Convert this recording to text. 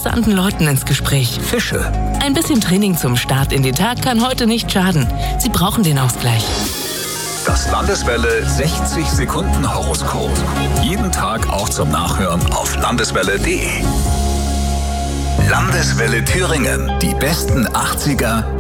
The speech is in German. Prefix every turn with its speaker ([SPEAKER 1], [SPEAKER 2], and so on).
[SPEAKER 1] interessanten Leuten ins Gespräch.
[SPEAKER 2] Fische.
[SPEAKER 1] Ein bisschen Training zum Start in den Tag kann heute nicht schaden. Sie brauchen den Ausgleich.
[SPEAKER 2] Das Landeswelle 60 Sekunden Horoskop. Jeden Tag auch zum Nachhören auf landeswelle.de. Landeswelle Thüringen. Die besten 80er,